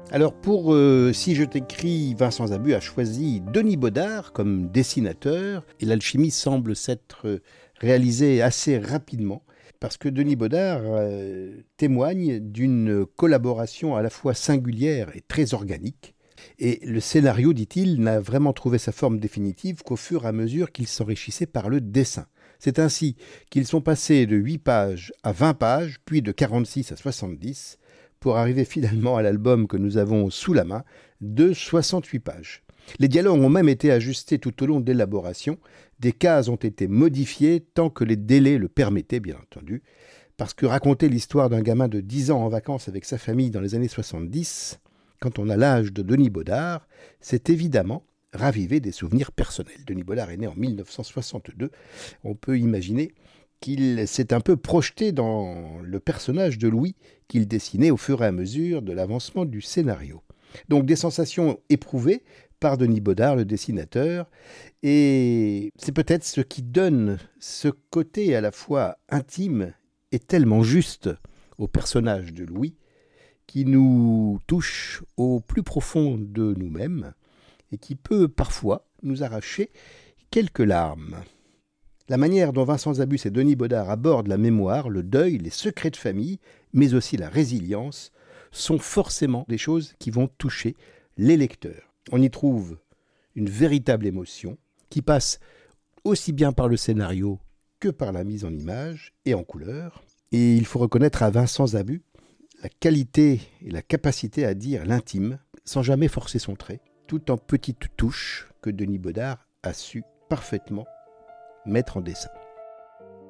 Alors pour Si je t'écris, Vincent Zabu a choisi Denis Baudard comme dessinateur et l'alchimie semble s'être réalisée assez rapidement parce que Denis Baudard témoigne d'une collaboration à la fois singulière et très organique. Et le scénario, dit-il, n'a vraiment trouvé sa forme définitive qu'au fur et à mesure qu'il s'enrichissait par le dessin. C'est ainsi qu'ils sont passés de 8 pages à 20 pages, puis de 46 à 70, pour arriver finalement à l'album que nous avons sous la main, de 68 pages. Les dialogues ont même été ajustés tout au long de l'élaboration, des cases ont été modifiées tant que les délais le permettaient, bien entendu, parce que raconter l'histoire d'un gamin de 10 ans en vacances avec sa famille dans les années 70, quand on a l'âge de Denis Baudard, c'est évidemment raviver des souvenirs personnels. Denis Baudard est né en 1962. On peut imaginer qu'il s'est un peu projeté dans le personnage de Louis qu'il dessinait au fur et à mesure de l'avancement du scénario. Donc des sensations éprouvées par Denis Baudard, le dessinateur, et c'est peut-être ce qui donne ce côté à la fois intime et tellement juste au personnage de Louis, qui nous touche au plus profond de nous-mêmes et qui peut parfois nous arracher quelques larmes. La manière dont Vincent Zabus et Denis Baudard abordent la mémoire, le deuil, les secrets de famille, mais aussi la résilience, sont forcément des choses qui vont toucher les lecteurs. On y trouve une véritable émotion qui passe aussi bien par le scénario que par la mise en image et en couleur. Et il faut reconnaître à Vincent Zabus la qualité et la capacité à dire l'intime sans jamais forcer son trait, tout en petites touches que Denis Baudard a su parfaitement mettre en dessin.